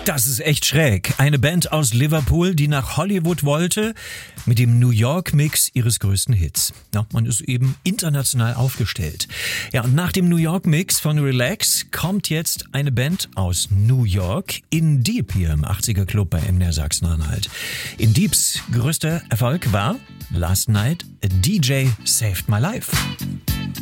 Das ist echt schräg. Eine Band aus Liverpool, die nach Hollywood wollte, mit dem New York-Mix ihres größten Hits. Ja, man ist eben international aufgestellt. Ja, und nach dem New York-Mix von Relax kommt jetzt eine Band aus New York in Deep hier im 80er Club bei MDR Sachsen-Anhalt. In Deeps größter Erfolg war Last Night a DJ Saved My Life.